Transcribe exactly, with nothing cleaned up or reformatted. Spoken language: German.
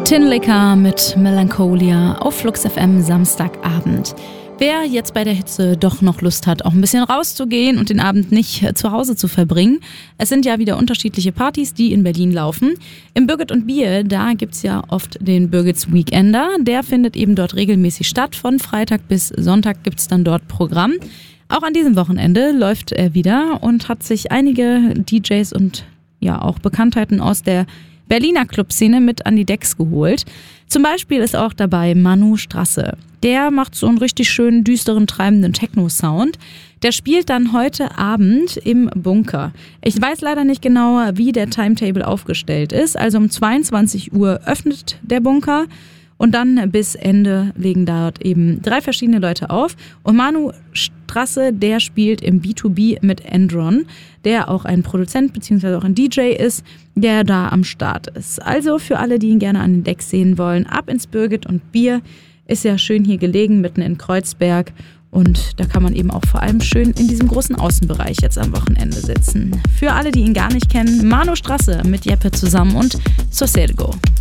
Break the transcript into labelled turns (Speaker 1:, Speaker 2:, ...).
Speaker 1: Tinlicker mit Melancholia auf Flux F M Samstagabend. Wer jetzt bei der Hitze doch noch Lust hat, auch ein bisschen rauszugehen und den Abend nicht zu Hause zu verbringen. Es sind ja wieder unterschiedliche Partys, die in Berlin laufen. Im Birgit und Bier, da gibt's ja oft den Birgits Weekender. Der findet eben dort regelmäßig statt. Von Freitag bis Sonntag gibt's dann dort Programm. Auch an diesem Wochenende läuft er wieder und hat sich einige D Js und ja auch Bekanntheiten aus der Berliner Clubszene mit an die Decks geholt. Zum Beispiel ist auch dabei Manu Strasse. Der macht so einen richtig schönen, düsteren, treibenden Techno-Sound. Der spielt dann heute Abend im Bunker. Ich weiß leider nicht genau, wie der Timetable aufgestellt ist. Also um zweiundzwanzig Uhr öffnet der Bunker und dann bis Ende legen dort eben drei verschiedene Leute auf. Und Manu Strasse, der spielt im B zwei B mit Endron, der auch ein Produzent bzw. auch ein D J ist, der da am Start ist. Also für alle, die ihn gerne an den Decks sehen wollen, ab ins Birgit und Bier. Ist ja schön hier gelegen, mitten in Kreuzberg. Und da kann man eben auch vor allem schön in diesem großen Außenbereich jetzt am Wochenende sitzen. Für alle, die ihn gar nicht kennen, Manu Strasse mit Jeppe zusammen und Sosergo.